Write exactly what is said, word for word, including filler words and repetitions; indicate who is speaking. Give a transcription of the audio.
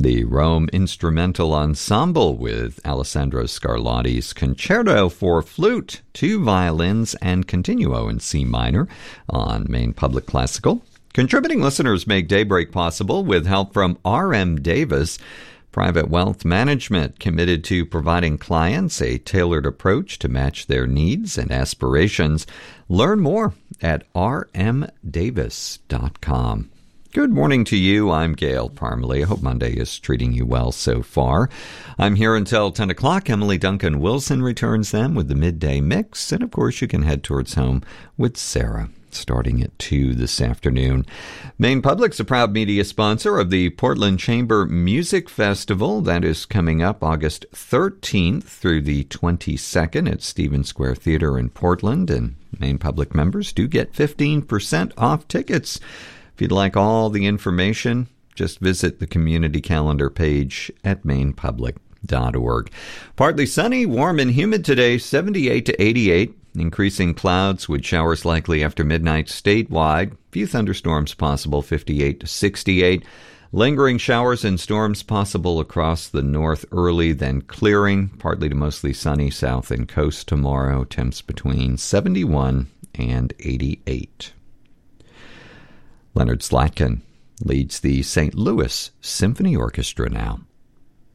Speaker 1: The Rome Instrumental Ensemble with Alessandro Scarlatti's Concerto for Flute, two violins, and Continuo in C minor on Maine Public Classical. Contributing listeners make Daybreak possible with help from R M Davis, Private Wealth Management, committed to providing clients a tailored approach to match their needs and aspirations. Learn more at r m davis dot com. Good morning to you. I'm Gail Parmalee. I hope Monday is treating you well so far. I'm here until ten o'clock. Emily Duncan Wilson returns then with the midday mix. And, of course, you can head towards home with Sarah starting at two this afternoon. Maine Public's a proud media sponsor of the Portland Chamber Music Festival. That is coming up August thirteenth through the twenty-second at Stevens Square Theater in Portland. And Maine Public members do get fifteen percent off tickets. If you'd like all the information, just visit the community calendar page at maine public dot org. Partly sunny, warm and humid today, seventy-eight to eighty-eight. Increasing clouds with showers likely after midnight statewide. Few thunderstorms possible, fifty-eight to sixty-eight. Lingering showers and storms possible across the north early, then clearing. Partly to mostly sunny south and coast tomorrow. Temps between seventy-one and eighty-eight. Leonard Slatkin leads the Saint Louis Symphony Orchestra now.